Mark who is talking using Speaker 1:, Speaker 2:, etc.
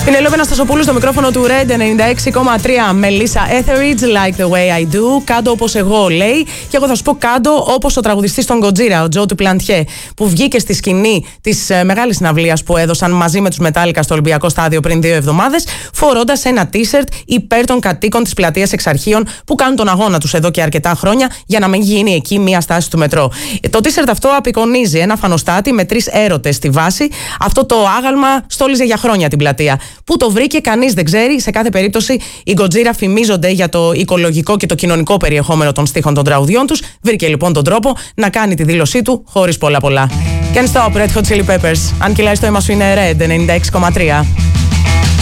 Speaker 1: Πινελόπη Αναστασοπούλου στο μικρόφωνο του Red 96,3. Μελίσσα Etheridge, Like the way I do. Κάντο όπως εγώ, λέει. Και εγώ θα σου πω κάντο όπως ο τραγουδιστής των Gojira, ο Τζο του Πλαντιέ, που βγήκε στη σκηνή της μεγάλης συναυλίας που έδωσαν μαζί με τους Metallica στο Ολυμπιακό Στάδιο πριν 2 εβδομάδες, φορώντας ένα t-shirt υπέρ των κατοίκων της πλατείας Εξαρχείων που κάνουν τον αγώνα τους εδώ και αρκετά χρόνια για να μην γίνει εκεί μία στάση του μετρό. Το t-shirt αυτό απεικονίζει ένα φανοστάτη με 3 έρωτες στη βάση. Αυτό το άγαλμα στόλιζε για χρόνια την πλατεία. Πού το βρήκε, κανείς δεν ξέρει. Σε κάθε περίπτωση, οι Gojira φημίζονται για το οικολογικό και το κοινωνικό περιεχόμενο των στίχων των τραγουδιών τους. Βρήκε λοιπόν τον τρόπο να κάνει τη δήλωσή του χωρίς πολλά. Can't Stop, Red Hot Chili Peppers. Αν κυλάει το αίμα σου είναι Red 96,3.